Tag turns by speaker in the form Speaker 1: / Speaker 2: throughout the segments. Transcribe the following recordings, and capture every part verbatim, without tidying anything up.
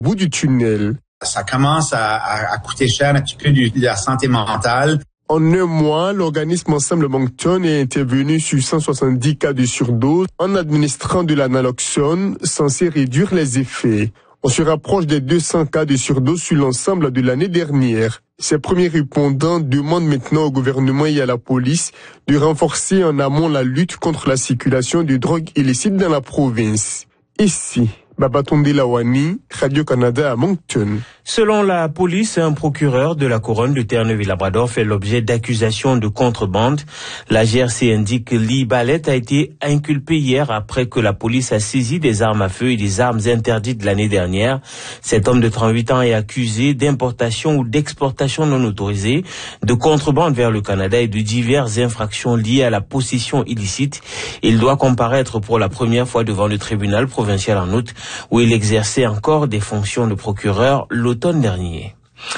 Speaker 1: bout du tunnel.
Speaker 2: Ça commence à, à, à coûter cher un petit peu de la santé mentale.
Speaker 1: En un mois, l'organisme Ensemble Moncton est intervenu sur cent soixante-dix cas de surdose en administrant de l'analoxone censé réduire les effets. On se rapproche des deux cents cas de surdose sur l'ensemble de l'année dernière. Ces premiers répondants demandent maintenant au gouvernement et à la police de renforcer en amont la lutte contre la circulation de drogues illicites dans la province. Ici, Babatonde Lawani, Radio-Canada à Moncton.
Speaker 3: Selon la police, un procureur de la couronne de Terre-Neuve-et-Labrador fait l'objet d'accusations de contrebande. La G R C indique que Lee Ballett a été inculpé hier après que la police a saisi des armes à feu et des armes interdites l'année dernière. Cet homme de trente-huit ans est accusé d'importation ou d'exportation non autorisée, de contrebande vers le Canada et de diverses infractions liées à la possession illicite. Il doit comparaître pour la première fois devant le tribunal provincial en août, où il exerçait encore des fonctions de procureur l'automne dernier.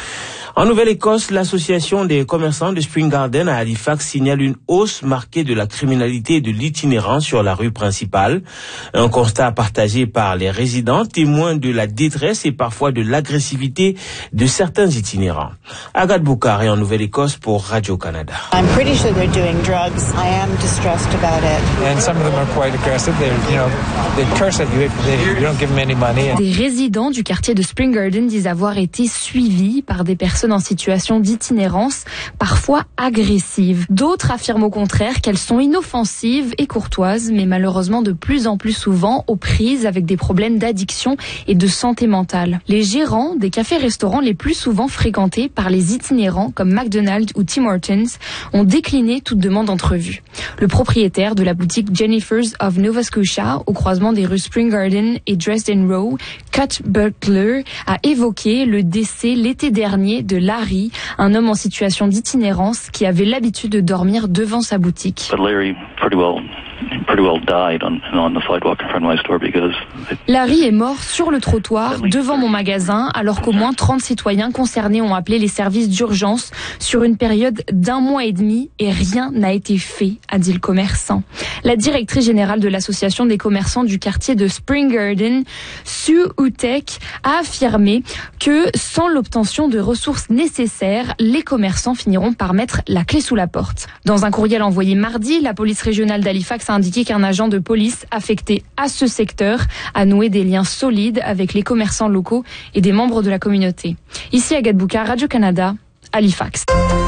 Speaker 3: En Nouvelle-Écosse, l'association des commerçants de Spring Garden à Halifax signale une hausse marquée de la criminalité et de l'itinérance sur la rue principale. Un constat partagé par les résidents, témoins de la détresse et parfois de l'agressivité de certains itinérants. Agathe Boukar est en Nouvelle-Écosse pour Radio-Canada.
Speaker 4: I'm pretty sure they're doing drugs. I am distressed about it.
Speaker 5: And some of them are quite aggressive. They, you know, they curse at you if they, you don't give them any money.
Speaker 6: Des résidents du quartier de Spring Garden disent avoir été suivis par des personnes en situation d'itinérance, parfois agressive. D'autres affirment au contraire qu'elles sont inoffensives et courtoises, mais malheureusement de plus en plus souvent aux prises avec des problèmes d'addiction et de santé mentale. Les gérants des cafés-restaurants les plus souvent fréquentés par les itinérants comme McDonald's ou Tim Hortons ont décliné toute demande d'entrevue. Le propriétaire de la boutique Jennifer's of Nova Scotia, au croisement des rues Spring Garden et Dresden Row, Cut Butler, a évoqué le décès l'été dernier de Larry, un homme en situation d'itinérance qui avait l'habitude de dormir devant sa boutique.
Speaker 7: But Larry pretty well pretty well died on, on the sidewalk in front of my store because it...
Speaker 6: Larry est mort sur le trottoir devant mon magasin alors qu'au moins trente citoyens concernés ont appelé les services d'urgence sur une période d'un mois et demi et rien n'a été fait, a dit le commerçant. La directrice générale de l'association des commerçants du quartier de Spring Garden, Sue Utek, a affirmé que sans l'obtention de ressources nécessaires, les commerçants finiront par mettre la clé sous la porte. Dans un courriel envoyé mardi, la police régionale d'Halifax a indiqué qu'un agent de police affecté à ce secteur a noué des liens solides avec les commerçants locaux et des membres de la communauté. Ici Agathe Boukar, Radio-Canada, Halifax.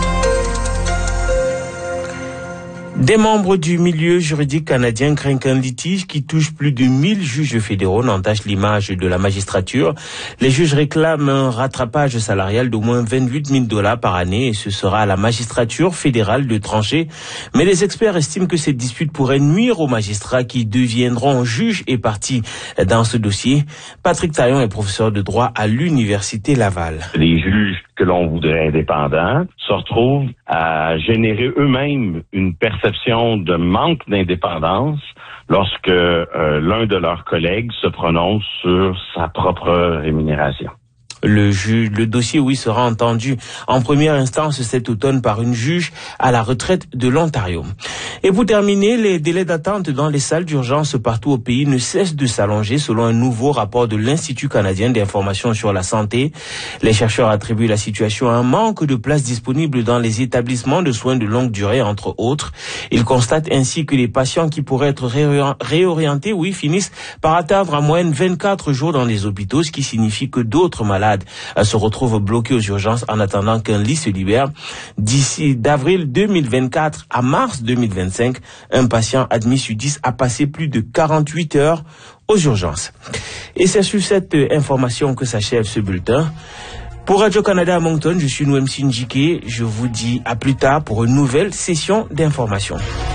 Speaker 3: Des membres du milieu juridique canadien craignent qu'un litige qui touche plus de mille juges fédéraux n'entache l'image de la magistrature. Les juges réclament un rattrapage salarial d'au moins vingt-huit mille dollars par année et ce sera à la magistrature fédérale de trancher. Mais les experts estiment que cette dispute pourrait nuire aux magistrats qui deviendront juges et parties dans ce dossier. Patrick Taillon est professeur de droit à l'Université Laval.
Speaker 8: Les juges que l'on voudrait indépendants se retrouvent à générer eux-mêmes une perception de manque d'indépendance lorsque euh, l'un de leurs collègues se prononce sur sa propre rémunération.
Speaker 3: Le juge, le dossier, oui, sera entendu en première instance cet automne par une juge à la retraite de l'Ontario. Et pour terminer, les délais d'attente dans les salles d'urgence partout au pays ne cessent de s'allonger selon un nouveau rapport de l'Institut canadien d'information sur la santé. Les chercheurs attribuent la situation à un manque de places disponibles dans les établissements de soins de longue durée, entre autres. Ils constatent ainsi que les patients qui pourraient être réorientés, oui, finissent par atteindre en moyenne vingt-quatre jours dans les hôpitaux, ce qui signifie que d'autres malades se retrouvent bloqués aux urgences en attendant qu'un lit se libère. D'ici d'avril deux mille vingt-quatre à mars deux mille vingt-cinq, un patient admis sur dix a passé plus de quarante-huit heures aux urgences. Et c'est sur cette information que s'achève ce bulletin. Pour Radio-Canada à Moncton, je suis Noem Sinjike. Je vous dis à plus tard pour une nouvelle session d'information.